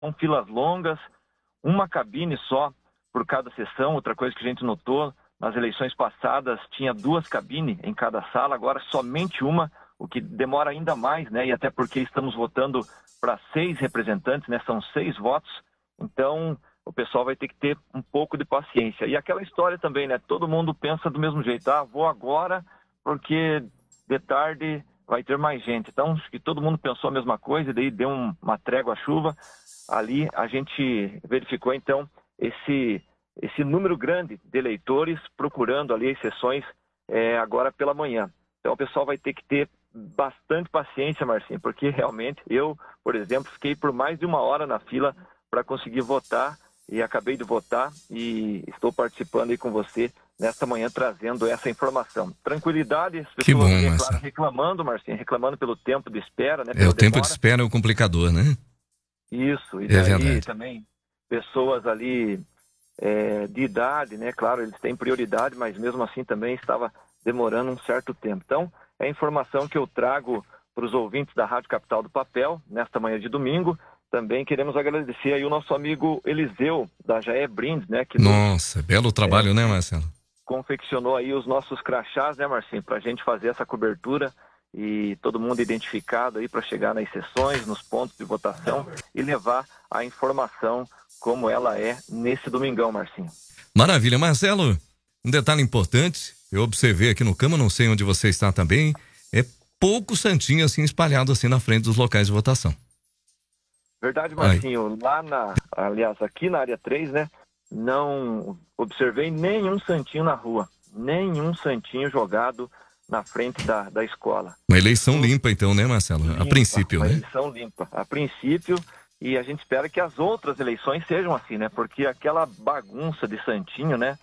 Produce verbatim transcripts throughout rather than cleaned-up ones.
filas longas, uma cabine só por cada sessão. Outra coisa que a gente notou, nas eleições passadas tinha duas cabines em cada sala, agora somente uma, o que demora ainda mais, né? E até porque estamos votando para seis representantes, né? São seis votos, então o pessoal vai ter que ter um pouco de paciência. E aquela história também, né? Todo mundo pensa do mesmo jeito, ah, vou agora porque de tarde vai ter mais gente. Então, acho que todo mundo pensou a mesma coisa, e daí deu um, uma trégua à chuva. Ali a gente verificou, então, esse, esse número grande de eleitores procurando ali as sessões é, agora pela manhã. Então, o pessoal vai ter que ter bastante paciência, Marcinho, porque realmente eu, por exemplo, fiquei por mais de uma hora na fila para conseguir votar e acabei de votar e estou participando aí com você nesta manhã trazendo essa informação. Tranquilidade, as pessoas, que bom, é claro, reclamando, Marcinho, reclamando pelo tempo de espera, né? É, o demora. tempo de espera é o complicador, né? Isso, e é daí verdade. também pessoas ali é, de idade, né? Claro, eles têm prioridade, mas mesmo assim também estava demorando um certo tempo. Então, é a informação que eu trago para os ouvintes da Rádio Capital do Papel, nesta manhã de domingo. Também queremos agradecer aí o nosso amigo Eliseu, da Jaé Brindes, né? Que Nossa, nos, belo trabalho, é, né, Marcelo? Confeccionou aí os nossos crachás, né, Marcinho? Para a gente fazer essa cobertura e todo mundo identificado aí para chegar nas sessões, nos pontos de votação e levar a informação como ela é nesse domingão, Marcinho. Maravilha. Marcelo, um detalhe importante, eu observei aqui no Cama, não sei onde você está também, é pouco santinho assim espalhado assim na frente dos locais de votação. Verdade, Marcinho. Ai. Lá na, aliás, aqui na área três, né, não observei nenhum santinho na rua, nenhum santinho jogado na frente da, da escola. Uma eleição limpa então, né, Marcelo? Limpa, a princípio, uma né? Uma eleição limpa, a princípio, e a gente espera que as outras eleições sejam assim, né? Porque aquela bagunça de santinho, né,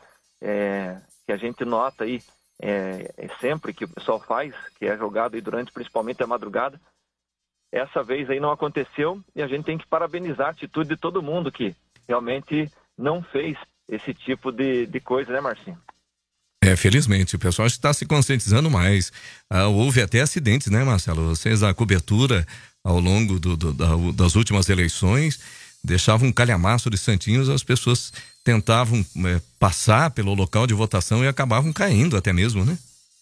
é, que a gente nota aí é, é sempre que o pessoal faz, que é jogado aí durante principalmente a madrugada, essa vez aí não aconteceu e a gente tem que parabenizar a atitude de todo mundo que realmente não fez esse tipo de, de coisa, né, Marcinho? É, felizmente, o pessoal está se conscientizando mais. Ah, houve até acidentes, né, Marcelo? Vocês, a cobertura ao longo do, do, da, das últimas eleições, deixavam um calhamaço de santinhos, as pessoas tentavam é, passar pelo local de votação e acabavam caindo até mesmo, né?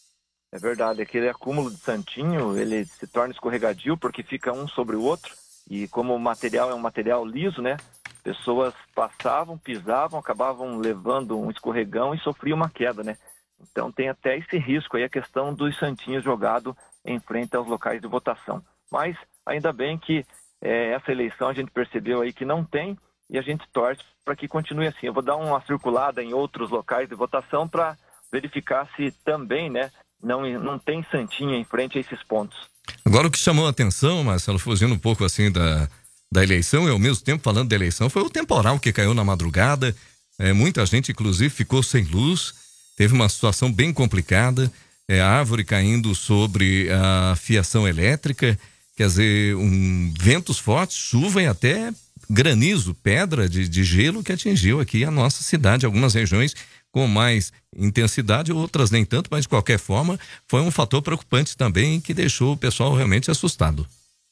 É verdade, aquele acúmulo de santinho, ele se torna escorregadio porque fica um sobre o outro e como o material é um material liso, né? Pessoas passavam, pisavam, acabavam levando um escorregão e sofriam uma queda, né? Então tem até esse risco aí, a questão dos santinhos jogados em frente aos locais de votação. Mas ainda bem que é, essa eleição a gente percebeu aí que não tem e a gente torce para que continue assim. Eu vou dar uma circulada em outros locais de votação para verificar se também, né, não, não tem santinho em frente a esses pontos. Agora o que chamou a atenção, Marcelo, fugindo um pouco assim da... da eleição e ao mesmo tempo falando da eleição, foi o temporal que caiu na madrugada, é, muita gente inclusive ficou sem luz, teve uma situação bem complicada, é, a árvore caindo sobre a fiação elétrica, quer dizer, um, ventos fortes, chuva e até granizo, pedra de, de gelo que atingiu aqui a nossa cidade, algumas regiões com mais intensidade, outras nem tanto, mas de qualquer forma foi um fator preocupante também que deixou o pessoal realmente assustado.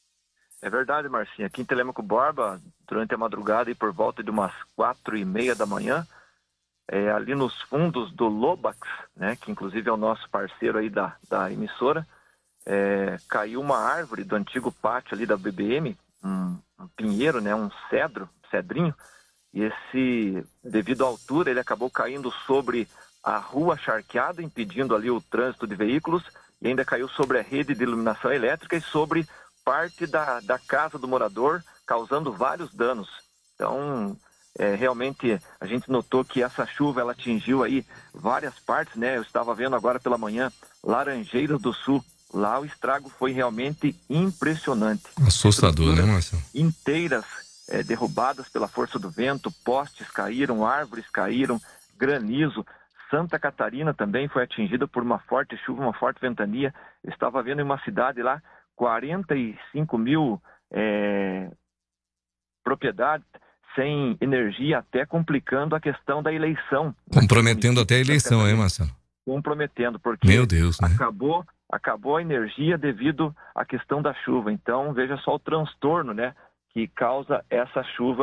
É verdade, Marcinha. Aqui em Telêmaco Borba, durante a madrugada e por volta de umas quatro e meia da manhã, é, ali nos fundos do Lobax, né, que inclusive é o nosso parceiro aí da, da emissora, é, caiu uma árvore do antigo pátio ali da B B M, um, um pinheiro, né, um cedro, cedrinho, e esse, devido à altura, ele acabou caindo sobre a rua charqueada, impedindo ali o trânsito de veículos, e ainda caiu sobre a rede de iluminação elétrica e sobre parte da, da casa do morador, causando vários danos. Então, é, realmente, a gente notou que essa chuva, ela atingiu aí várias partes, né? Eu estava vendo agora pela manhã, Laranjeiras do Sul, lá o estrago foi realmente impressionante. Assustador, né, Marcelo? Inteiras é, derrubadas pela força do vento, postes caíram, árvores caíram, granizo. Santa Catarina também foi atingida por uma forte chuva, uma forte ventania. Eu estava vendo em uma cidade lá, quarenta e cinco mil é, propriedades sem energia, até complicando a questão da eleição. Comprometendo até a eleição, hein, Marcelo? Comprometendo, porque Meu Deus, né? acabou, acabou a energia devido à questão da chuva. Então, veja só o transtorno, né, que causa essa chuva